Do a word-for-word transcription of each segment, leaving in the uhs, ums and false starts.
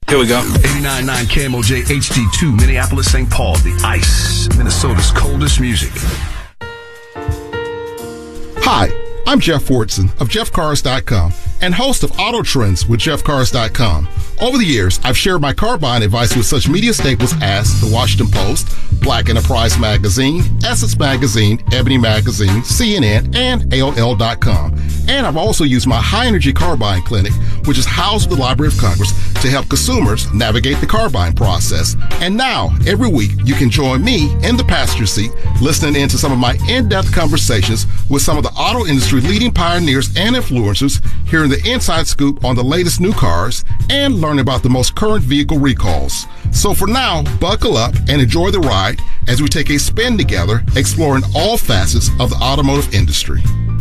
Here we go. eighty-nine point nine K M O J H D two, Minneapolis, Saint Paul, the ice, Minnesota's coldest music. Hi, I'm Jeff Fortson of Jeff Cars dot com and host of Auto Trends with Jeff Cars dot com. Over the years, I've shared my car buying advice with such media staples as The Washington Post, Black Enterprise Magazine, Essence Magazine, Ebony Magazine, C N N, and A O L dot com. And I've also used my high-energy car buying clinic, which is housed at the Library of Congress, to help consumers navigate the car buying process. And now, every week, you can join me in the passenger seat, listening in to some of my in-depth conversations with some of the auto industry leading pioneers and influencers, hearing the inside scoop on the latest new cars, and learning about the most current vehicle recalls. So for now, buckle up and enjoy the ride as we take a spin together, exploring all facets of the automotive industry.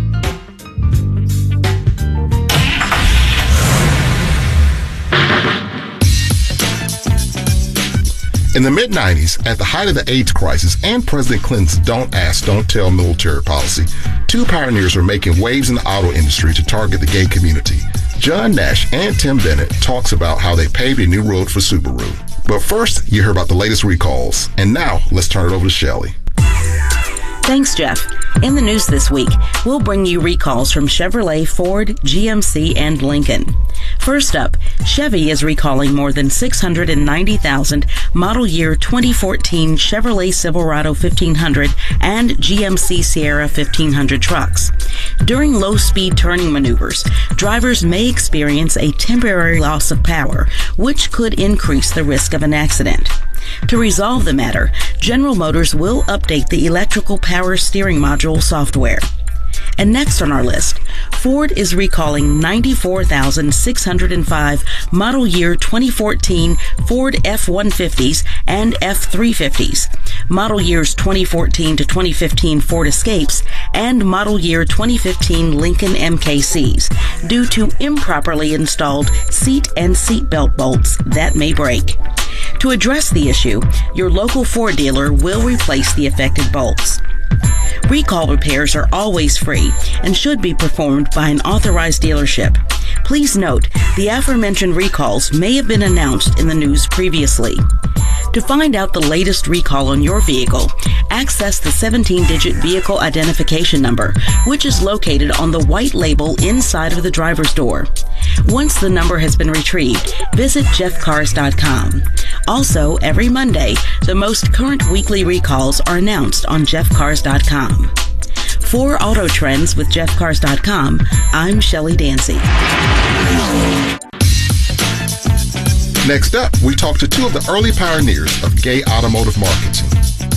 In the mid nineties, at the height of the AIDS crisis and President Clinton's Don't Ask, Don't Tell military policy, two pioneers were making waves in the auto industry to target the gay community. John Nash and Tim Bennett talks about how they paved a new road for Subaru. But first, you hear about the latest recalls. And now, let's turn it over to Shelley. Thanks, Jeff. In the news this week, we'll bring you recalls from Chevrolet, Ford, G M C, and Lincoln. First up, Chevy is recalling more than six hundred ninety thousand model year twenty fourteen Chevrolet Silverado fifteen hundred and G M C Sierra fifteen hundred trucks. During low-speed turning maneuvers, drivers may experience a temporary loss of power, which could increase the risk of an accident. To resolve the matter, General Motors will update the electrical power steering module software. And next on our list, Ford is recalling ninety-four thousand six hundred five model year twenty fourteen Ford F one fifties and F three fifties, model years twenty fourteen to twenty fifteen Ford Escapes, and model year twenty fifteen Lincoln M K Cs due to improperly installed seat and seatbelt bolts that may break. To address the issue, your local Ford dealer will replace the affected bolts. Recall repairs are always free and should be performed by an authorized dealership. Please note, the aforementioned recalls may have been announced in the news previously. To find out the latest recall on your vehicle, access the seventeen-digit vehicle identification number, which is located on the white label inside of the driver's door. Once the number has been retrieved, visit Jeff Cars dot com. Also, every Monday, the most current weekly recalls are announced on Jeff Cars dot com. For Auto Trends with Jeff Cars dot com, I'm Shelley Dancy. Next up, we talk to two of the early pioneers of gay automotive marketing.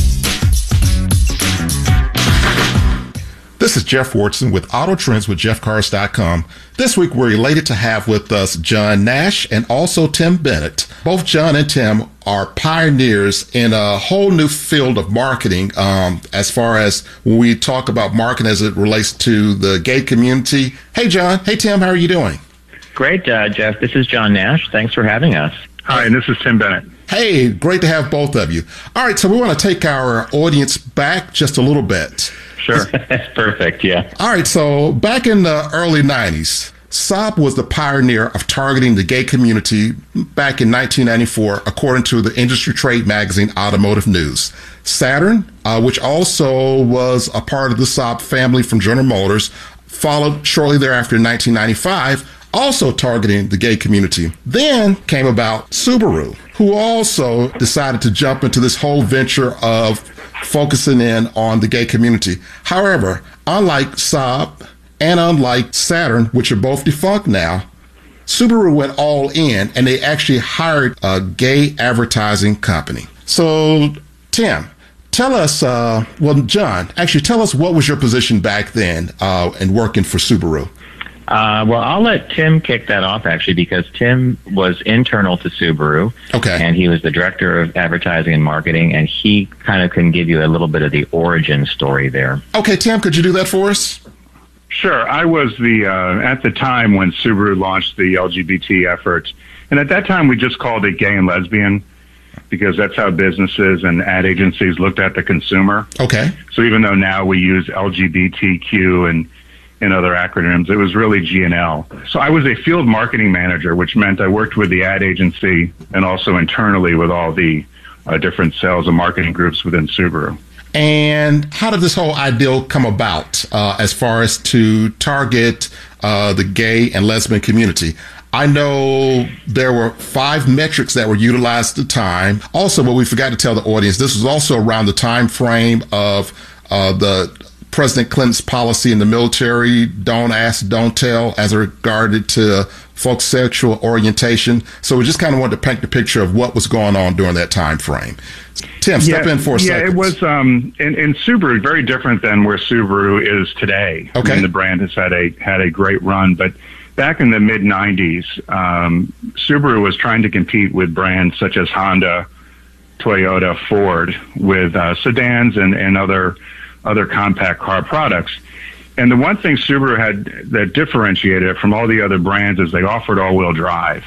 This is Jeff Fortson with Auto Trends with Jeff Cars dot com. This week, we're elated to have with us John Nash and also Tim Bennett. Both John and Tim are pioneers in a whole new field of marketing um, as far as when we talk about marketing as it relates to the gay community. Hey, John. Hey, Tim. How are you doing? Great, uh, Jeff. This is John Nash. Thanks for having us. Hi, and this is Tim Bennett. Hey, great to have both of you. All right, so we want to take our audience back just a little bit. Sure. That's perfect, yeah. All right, so back in the early nineties, Saab was the pioneer of targeting the gay community back in nineteen ninety-four, according to the industry trade magazine Automotive News. Saturn, uh, which also was a part of the Saab family from General Motors, followed shortly thereafter in nineteen ninety-five, also targeting the gay community. Then came about Subaru, who also decided to jump into this whole venture of focusing in on the gay community. However, unlike Saab and unlike Saturn, which are both defunct now, Subaru went all in and they actually hired a gay advertising company. So, Tim, tell us, uh, well, John, actually tell us what was your position back then uh, in working for Subaru? Uh, well, I'll let Tim kick that off, actually, because Tim was internal to Subaru. Okay. And he was the director of advertising and marketing, and he kind of can give you a little bit of the origin story there. Okay, Tim, could you do that for us? Sure. I was the, uh, at the time when Subaru launched the L G B T effort, and at that time we just called it gay and lesbian because that's how businesses and ad agencies looked at the consumer. Okay. So even though now we use L G B T Q and in other acronyms. It was really G and L. So I was a field marketing manager, which meant I worked with the ad agency and also internally with all the uh, different sales and marketing groups within Subaru. And how did this whole ideal come about uh, as far as to target uh, the gay and lesbian community? I know there were five metrics that were utilized at the time. Also, what we forgot to tell the audience, this was also around the time frame of uh, the President Clinton's policy in the military, don't ask, don't tell, as regarded to folks' sexual orientation. So we just kind of wanted to paint the picture of what was going on during that time frame. Tim, step yeah, in for a yeah, second. Yeah, it was um, in, in Subaru, very different than where Subaru is today. Okay. I mean, the brand has had a had a great run, but back in the mid nineties, um, Subaru was trying to compete with brands such as Honda, Toyota, Ford, with uh, sedans and, and other other compact car products. And the one thing Subaru had that differentiated it from all the other brands is they offered all-wheel drive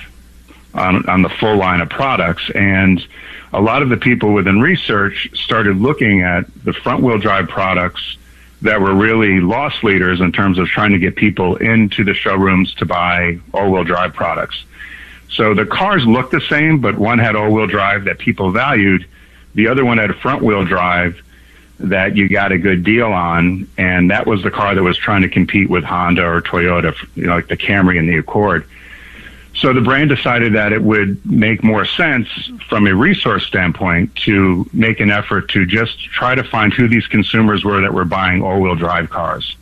on, on the full line of products. And a lot of the people within research started looking at the front-wheel drive products that were really loss leaders in terms of trying to get people into the showrooms to buy all-wheel drive products. So the cars looked the same, but one had all-wheel drive that people valued. The other one had a front-wheel drive that you got a good deal on, and that was the car that was trying to compete with Honda or Toyota, you know, like the Camry and the Accord. So the brand decided that it would make more sense from a resource standpoint to make an effort to just try to find who these consumers were that were buying all-wheel drive cars.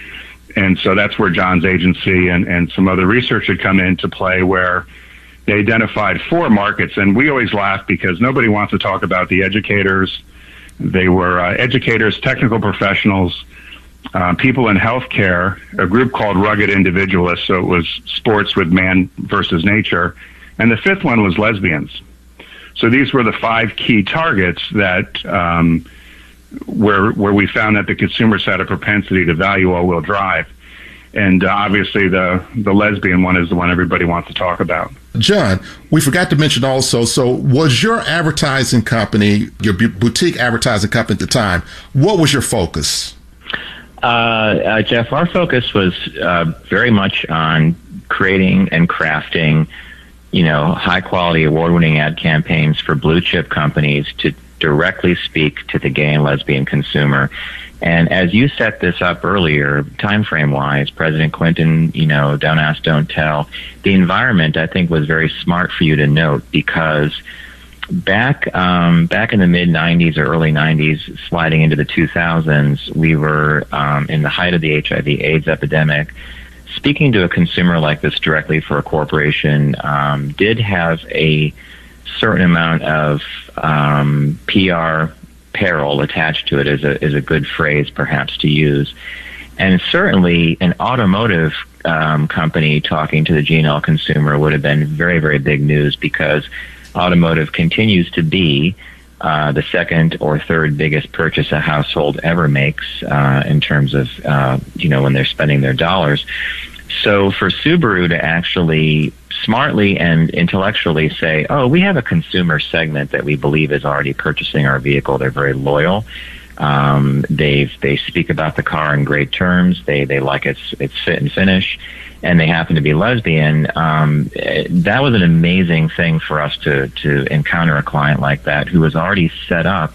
And so that's where John's agency and, and some other research had come into play, where they identified four markets. And we always laugh because nobody wants to talk about the educators. They were uh, educators, technical professionals, uh, people in healthcare, a group called Rugged Individualists, so it was sports with man versus nature, and the fifth one was lesbians. So these were the five key targets that um, where where we found that the consumers had a propensity to value all-wheel drive. And uh, obviously the, the lesbian one is the one everybody wants to talk about. John, we forgot to mention also, so was your advertising company, your b- boutique advertising company at the time, what was your focus? Uh, uh, Jeff, our focus was uh, very much on creating and crafting, you know, high-quality, award-winning ad campaigns for blue-chip companies to directly speak to the gay and lesbian consumer. And as you set this up earlier, time frame wise, President Clinton, you know, don't ask, don't tell. The environment, I think, was very smart for you to note, because back um, back in the mid nineties or early nineties, sliding into the two thousands, we were um, in the height of the H I V AIDS epidemic. Speaking to a consumer like this directly for a corporation um, did have a certain amount of um, P R peril attached to it, is a is a good phrase perhaps to use. And certainly an automotive um, company talking to the G and L consumer would have been very, very big news, because automotive continues to be uh, the second or third biggest purchase a household ever makes uh, in terms of, uh, you know, when they're spending their dollars. So for Subaru to actually smartly and intellectually say, oh, we have a consumer segment that we believe is already purchasing our vehicle. They're very loyal. Um, they they speak about the car in great terms. They they like its its fit and finish, and they happen to be lesbian. Um, that was an amazing thing for us to to encounter a client like that, who was already set up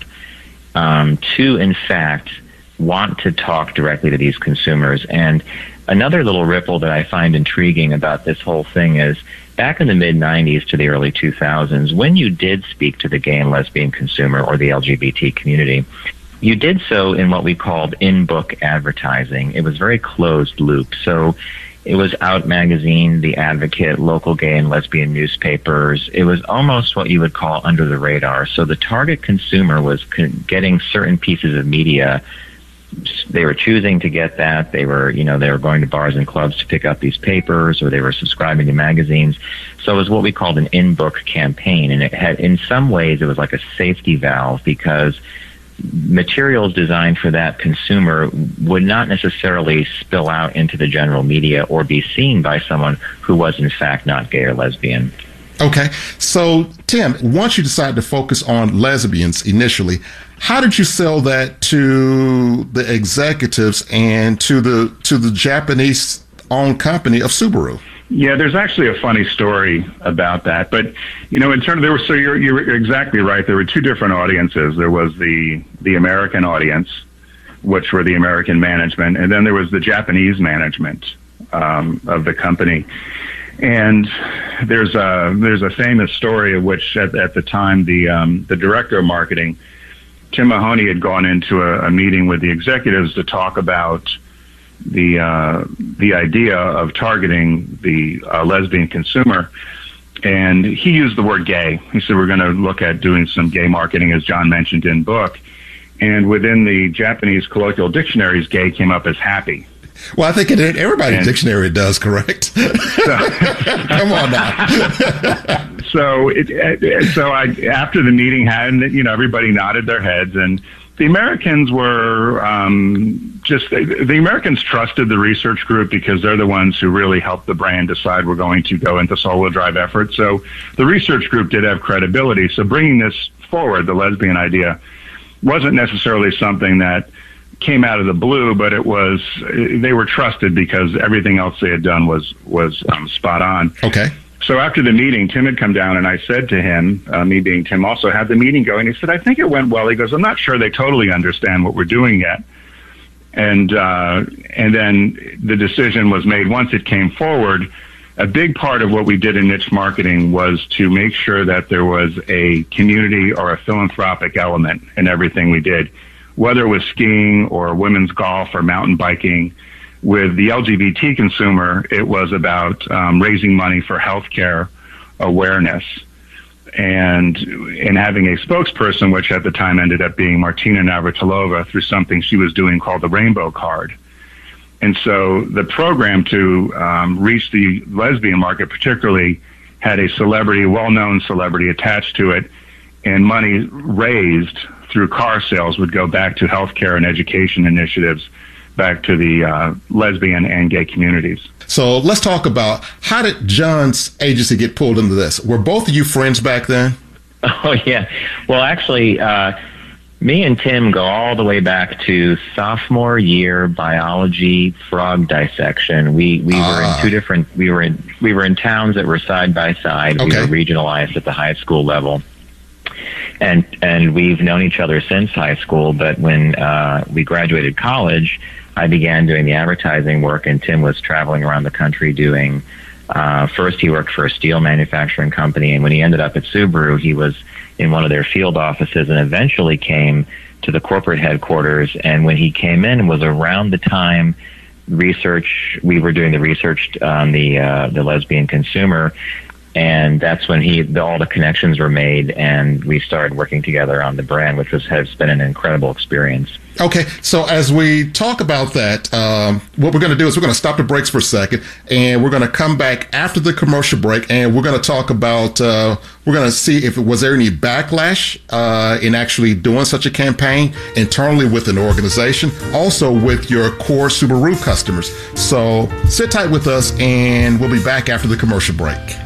um, to, in fact, want to talk directly to these consumers. And another little ripple that I find intriguing about this whole thing is, back in the mid nineties to the early two thousands, when you did speak to the gay and lesbian consumer or the L G B T community, you did so in what we called in-book advertising. It was very closed loop. So it was Out Magazine, The Advocate, local gay and lesbian newspapers. It was almost what you would call under the radar. So the target consumer was con- getting certain pieces of media. They were choosing to get that. They were, you know, they were going to bars and clubs to pick up these papers, or they were subscribing to magazines. So it was what we called an in-book campaign. And it had, in some ways, it was like a safety valve, because materials designed for that consumer would not necessarily spill out into the general media or be seen by someone who was, in fact, not gay or lesbian. Okay. So, Tim, once you decided to focus on lesbians initially, How did you sell that to the executives and to the to the Japanese-owned company of Subaru? Yeah, there's actually a funny story about that. But, you know, in terms of, there were, so you're, you're exactly right. There were two different audiences. There was the, the American audience, which were the American management, and then there was the Japanese management um, of the company. And there's a, there's a famous story of which at, at the time the, um, the director of marketing, Tim Mahoney, had gone into a, a meeting with the executives to talk about the uh, the idea of targeting the uh, lesbian consumer, and he used the word gay. He said, we're going to look at doing some gay marketing, as John mentioned in book. And within the Japanese colloquial dictionaries, gay came up as happy. Well, I think in everybody's and, dictionary it does, correct? So, come on now. so it, so I after the meeting had, you know, everybody nodded their heads, and the Americans were um, just, the Americans trusted the research group because they're the ones who really helped the brand decide we're going to go into all-wheel drive efforts. So the research group did have credibility. So bringing this forward, the lesbian idea, wasn't necessarily something that came out of the blue, but it was, they were trusted because everything else they had done was, was um, spot on. Okay. So after the meeting, Tim had come down, and I said to him, uh, me being Tim also, had the meeting going. He said, I think it went well. He goes, I'm not sure they totally understand what we're doing yet. And uh, and then the decision was made once it came forward. A big part of what we did in niche marketing was to make sure that there was a community or a philanthropic element in everything we did, whether it was skiing or women's golf or mountain biking. With the L G B T consumer, it was about um, raising money for healthcare awareness, and in having a spokesperson, which at the time ended up being Martina Navratilova, through something she was doing called the Rainbow Card. And so the program to um, reach the lesbian market particularly had a celebrity, well-known celebrity attached to it, and money raised through car sales would go back to healthcare and education initiatives, back to the uh, lesbian and gay communities. So let's talk about, how did John's agency get pulled into this? Were both of you friends back then? Oh, yeah. Well, actually, uh, me and Tim go all the way back to sophomore year biology frog dissection. We we Ah. were in two different, we were in, we were in towns that were side by side. Okay. We were regionalized at the high school level. And and we've known each other since high school, but when uh, we graduated college, I began doing the advertising work, and Tim was traveling around the country doing, uh, first he worked for a steel manufacturing company, and when he ended up at Subaru, he was in one of their field offices and eventually came to the corporate headquarters. And when he came in, was around the time research, we were doing the research on the, uh, the lesbian consumer. And that's when he, the, all the connections were made, and we started working together on the brand, which was, has been an incredible experience. Okay, so as we talk about that, um, what we're going to do is we're going to stop the brakes for a second, and we're going to come back after the commercial break, and we're going to talk about, uh, we're going to see if it was there any backlash uh, in actually doing such a campaign internally with an organization, also with your core Subaru customers. So sit tight with us, and we'll be back after the commercial break.